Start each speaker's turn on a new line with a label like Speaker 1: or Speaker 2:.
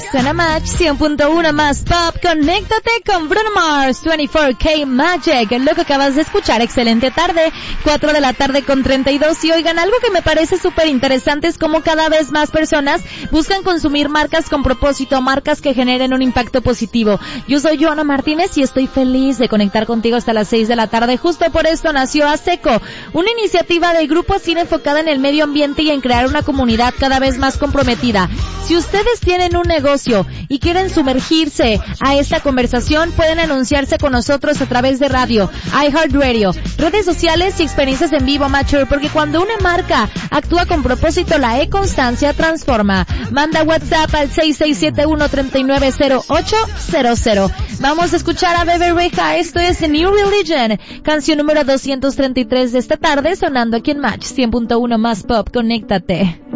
Speaker 1: Suena Match 100.1 más pop. Conéctate con Bruno Mars, 24K Magic. Lo que acabas de escuchar, excelente tarde, 4 de la tarde con 32. Y oigan, algo que me parece súper interesante es cómo cada vez más personas buscan consumir marcas con propósito, marcas que generen un impacto positivo. Yo soy Joana Martínez y estoy feliz de conectar contigo hasta las 6 de la tarde. Justo por esto nació ASECO, una iniciativa del Grupo ASIR enfocada en el medio ambiente y en crear una comunidad cada vez más comprometida. Si ustedes tienen un negocio y quieren sumergirse a esta conversación, pueden anunciarse con nosotros a través de radio, iHeartRadio, redes sociales y experiencias en vivo, Mature, porque cuando una marca actúa con propósito, la e-constancia transforma. Manda WhatsApp al 6671-390800. Vamos a escuchar a Bebe Rexha. Esto es The New Religion, canción número 233 de esta tarde, sonando aquí en Match 100.1 más pop. Conéctate.